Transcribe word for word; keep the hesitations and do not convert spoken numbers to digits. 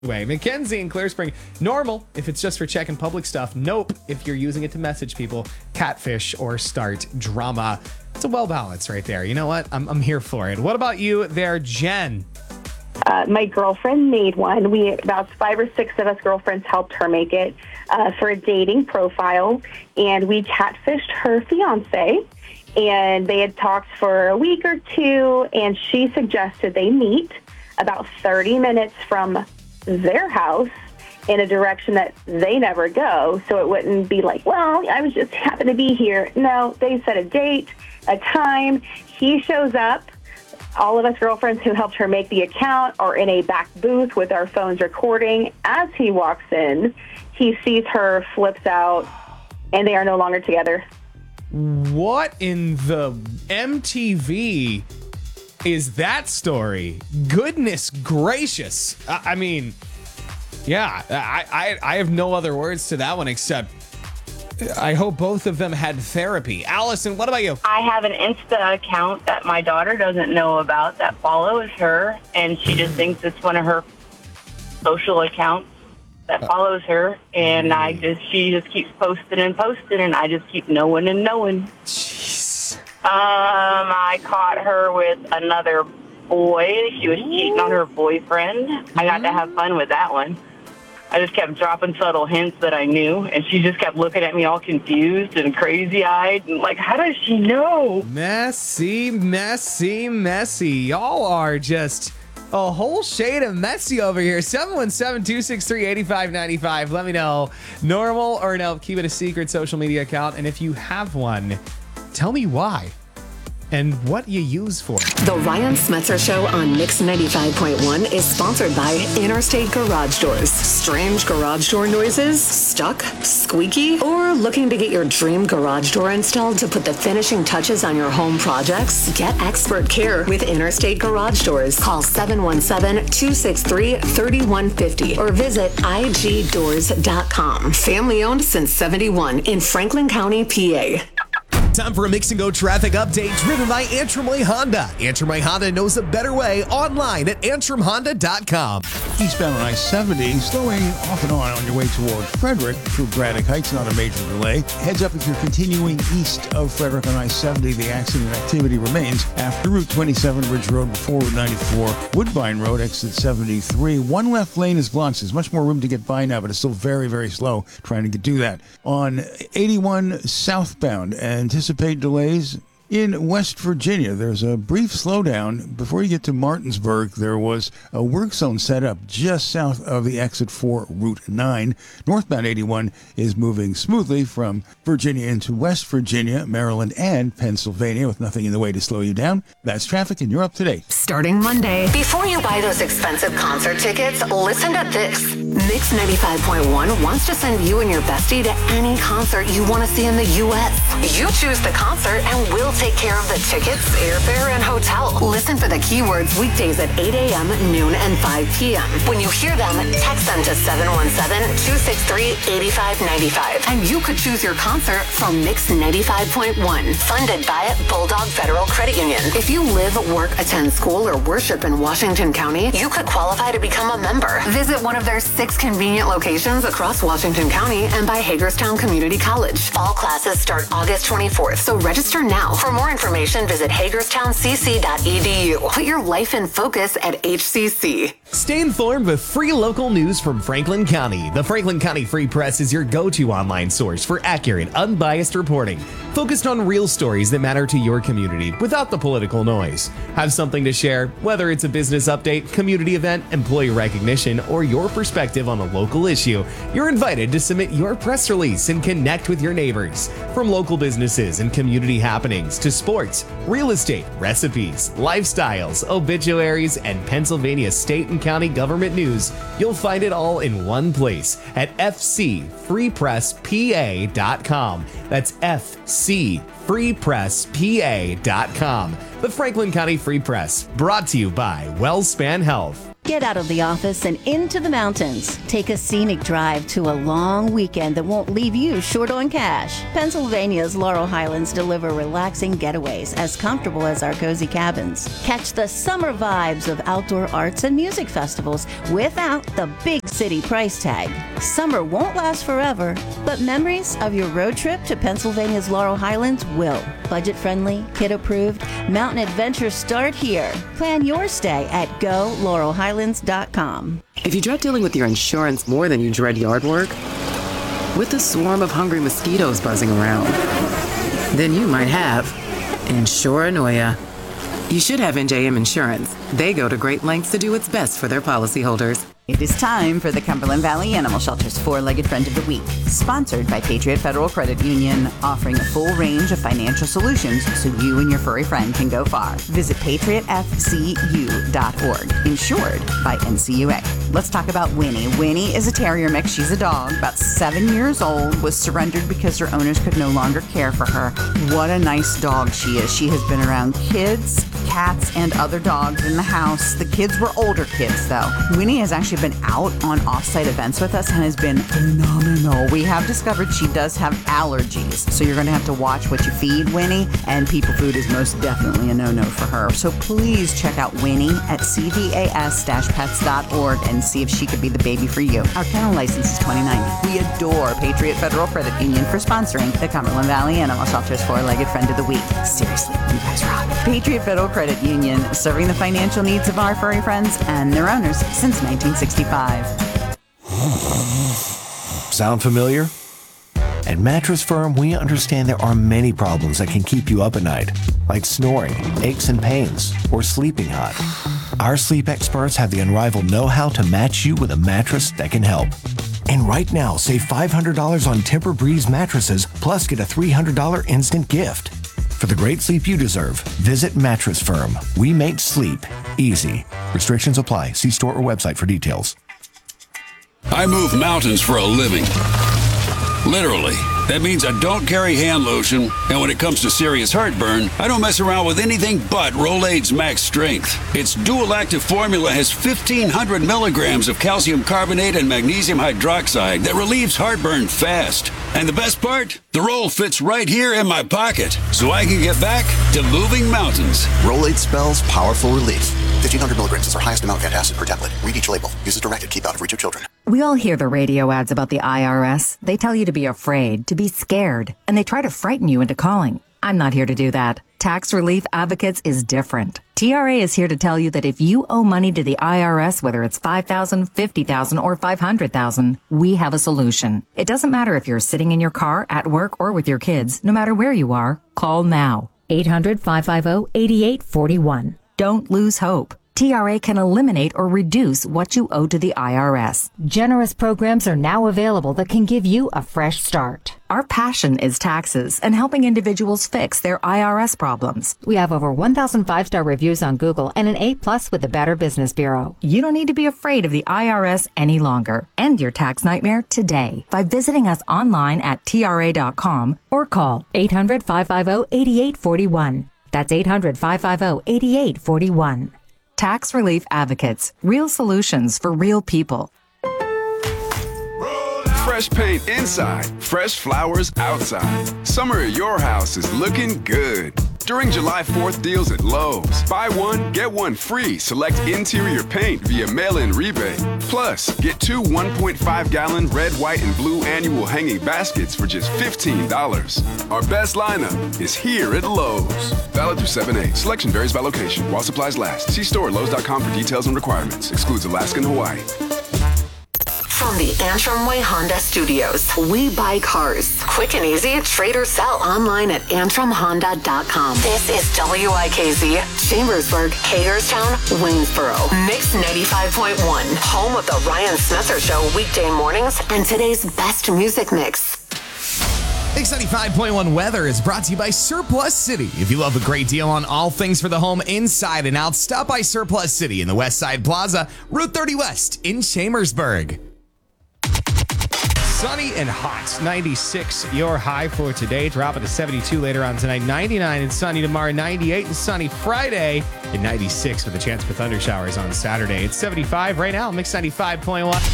Way. Mackenzie in Clear Spring, normal if it's just for checking public stuff. Nope if you're using it to message people, catfish, or start drama. It's a well balance right there. You know what? I'm, I'm here for it. What about you there, Jen? Uh, my girlfriend made one. We about five or six of us girlfriends helped her make it uh, for a dating profile, and we catfished her fiance. And they had talked for a week or two, and she suggested they meet about thirty minutes from their house in a direction that they never go, so it wouldn't be like, well, I was just happened to be here. No, they set a date, a time. He shows up. All of us girlfriends who helped her make the account are in a back booth with our phones recording. As he walks in, he sees her, flips out, and they are no longer together. What in the M T V is that story? Goodness gracious. I, I mean, yeah, I, I, I have no other words to that one except I hope both of them had therapy. Allison, what about you? I have an Insta account that my daughter doesn't know about that follows her, and she just thinks it's one of her social accounts that follows her, and I just she just keeps posting and posting, and I just keep knowing and knowing. Jeez. Um, I caught her with another boy. She was cheating on her boyfriend. I got to have fun with that one. I just kept dropping subtle hints that I knew, and she just kept looking at me all confused and crazy-eyed, and like, how does she know? Messy, messy, messy. Y'all are just a whole shade of messy over here. seven one seven, two six three, eight five nine five. Let me know, normal or no, keep it a secret social media account, and if you have one, tell me why and what you use for it. The Ryan Smetzer Show on Mix ninety-five point one is sponsored by Interstate Garage Doors. Strange garage door noises? Stuck? Squeaky? Or looking to get your dream garage door installed to put the finishing touches on your home projects? Get expert care with Interstate Garage Doors. Call seven one seven, two six three, three one five zero or visit I G doors dot com. Family owned since seventy-one in Franklin County, P A. Time for a Mix and Go traffic update driven by Antrim Way Honda. Antrim Way Honda knows a better way online at antrim honda dot com. Eastbound on I seventy, slowing off and on on your way toward Frederick through Braddock Heights, not a major delay. Heads up if you're continuing east of Frederick on I seventy, the accident activity remains after Route twenty-seven, Ridge Road before Route ninety-four, Woodbine Road, exit seventy-three. One left lane is blocked. There's much more room to get by now, but it's still very, very slow trying to get, do that. On eighty-one southbound, anticipate delays in West Virginia. There's a brief slowdown. Before you get to Martinsburg, there was a work zone set up just south of the exit for Route nine. Northbound eighty-one is moving smoothly from Virginia into West Virginia, Maryland, and Pennsylvania with nothing in the way to slow you down. That's traffic, and you're up to date. Starting Monday. Before you buy those expensive concert tickets, listen to this. Mix ninety-five point one wants to send you and your bestie to any concert you want to see in the U S. You choose the concert, and we'll take care of the tickets, airfare, and hotel. Listen for the keywords weekdays at eight a.m., noon, and five p.m. When you hear them, text them to seven one seven, two six three, eight five nine five. And you could choose your concert from Mix ninety-five point one, funded by Bulldog Federal Credit Union. If you live, work, attend school, or worship in Washington County, you could qualify to become a member. Visit one of their six convenient locations across Washington County and by Hagerstown Community College. Fall classes start August twenty-fourth, so register now. For more information, visit hagerstown c c dot e d u. Put your life in focus at H C C. Stay informed with free local news from Franklin County. The Franklin County Free Press is your go-to online source for accurate, unbiased reporting, focused on real stories that matter to your community without the political noise. Have something to share, whether it's a business update, community event, employee recognition, or your perspective on a local issue, you're invited to submit your press release and connect with your neighbors. From local businesses and community happenings to sports, real estate, recipes, lifestyles, obituaries, and Pennsylvania state and county government news, you'll find it all in one place at f c free press p a dot com. That's f c free press p a dot com. The Franklin County Free Press, brought to you by Wellspan Health. Get out of the office and into the mountains. Take a scenic drive to a long weekend that won't leave you short on cash. Pennsylvania's Laurel Highlands deliver relaxing getaways as comfortable as our cozy cabins. Catch the summer vibes of outdoor arts and music festivals without the big city price tag. Summer won't last forever, but memories of your road trip to Pennsylvania's Laurel Highlands will. Budget-friendly, kid-approved, mountain adventures start here. Plan your stay at go laurel highlands dot com. If you dread dealing with your insurance more than you dread yard work, with a swarm of hungry mosquitoes buzzing around, then you might have Insuranoia. You should have N J M Insurance. They go to great lengths to do what's best for their policyholders. It is time for the Cumberland Valley Animal Shelter's Four-Legged Friend of the Week, sponsored by Patriot Federal Credit Union, offering a full range of financial solutions so you and your furry friend can go far. Visit patriot f c u dot org, insured by N C U A. Let's talk about Winnie. Winnie is a terrier mix. She's a dog, about seven years old, was surrendered because her owners could no longer care for her. What a nice dog she is. She has been around kids, cats, and other dogs in the house. The kids were older kids, though. Winnie has actually been out on off-site events with us and has been phenomenal. We have discovered she does have allergies, so you're going to have to watch what you feed Winnie, and people food is most definitely a no-no for her. So please check out Winnie at c v a s dash pets dot org and see if she could be the baby for you. Our kennel license is twenty ninety. We adore Patriot Federal Credit Union for sponsoring the Cumberland Valley Animal Shelter's Four-Legged Friend of the Week. Seriously, you guys rock. Patriot Federal Credit Union, serving the financial needs of our furry friends and their owners since nineteen sixty-five. Sound familiar? At Mattress Firm, we understand there are many problems that can keep you up at night, like snoring, aches and pains, or sleeping hot. Our sleep experts have the unrivaled know-how to match you with a mattress that can help. And right now, save five hundred dollars on Tempur-Breeze mattresses, plus get a three hundred dollars instant gift. For the great sleep you deserve, visit Mattress Firm. We make sleep easy. Restrictions apply. See store or website for details. I move mountains for a living. Literally. That means I don't carry hand lotion, and when it comes to serious heartburn, I don't mess around with anything but Rolaids Max Strength. Its dual active formula has fifteen hundred milligrams of calcium carbonate and magnesium hydroxide that relieves heartburn fast. And the best part? The roll fits right here in my pocket, so I can get back to moving mountains. Rolaids spells powerful relief. fifteen hundred milligrams is our highest amount of antacid per tablet. Read each label. Use as directed. Keep out of reach of children. We all hear the radio ads about the I R S. They tell you to be afraid, to be scared, and they try to frighten you into calling. I'm not here to do that. Tax Relief Advocates is different. T R A is here to tell you that if you owe money to the I R S, whether it's five thousand dollars, fifty thousand dollars, or five hundred thousand dollars, we have a solution. It doesn't matter if you're sitting in your car, at work, or with your kids. No matter where you are, call now. eight hundred, five five zero, eight eight four one. Don't lose hope. T R A can eliminate or reduce what you owe to the I R S. Generous programs are now available that can give you a fresh start. Our passion is taxes and helping individuals fix their I R S problems. We have over one thousand five-star reviews on Google and an A plus with the Better Business Bureau. You don't need to be afraid of the I R S any longer. End your tax nightmare today by visiting us online at T R A dot com or call eight hundred, five five zero, eight eight four one. That's eight hundred, five five zero, eight eight four one. Tax Relief Advocates. Real solutions for real people. Fresh paint inside, fresh flowers outside. Summer at your house is looking good. During July fourth deals at Lowe's, buy one, get one free. Select interior paint via mail-in rebate. Plus, get two one point five gallon red, white, and blue annual hanging baskets for just fifteen dollars. Our best lineup is here at Lowe's. Valid through seven eight. Selection varies by location. While supplies last. See store at lowes dot com for details and requirements. Excludes Alaska and Hawaii. From the Antrim Way Honda Studios, we buy cars. Quick and easy, trade or sell online at antrim honda dot com. This is W I K Z, Chambersburg, Hagerstown, Waynesboro. Mix ninety-five point one, home of the Ryan Smetzer Show weekday mornings and today's best music mix. Mix ninety-five point one weather is brought to you by Surplus City. If you love a great deal on all things for the home inside and out, stop by Surplus City in the West Side Plaza, Route thirty West in Chambersburg. sunny and hot. ninety-six your high for today. Dropping to seventy-two later on tonight. ninety-nine and sunny tomorrow. ninety-eight and sunny Friday. And ninety-six with a chance for thunder showers on Saturday. It's seventy-five right now. Mix ninety-five point one.